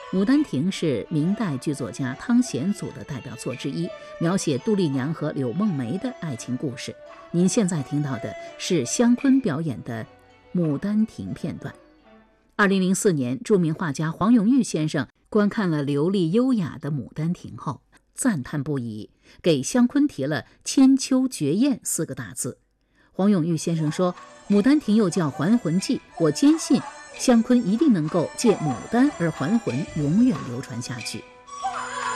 《牡丹亭》是明代剧作家汤显祖的代表作之一，描写杜丽娘和柳梦梅的爱情故事。您现在听到的是湘坤表演的《牡丹亭》片段。2004年，著名画家黄永玉先生观看了流丽优雅的《牡丹亭》后，赞叹不已，给湘坤题了“千秋绝艳”4个大字。黄永玉先生说，《牡丹亭》又叫《还魂记》，我坚信湘坤一定能够借牡丹而还魂，永远流传下去。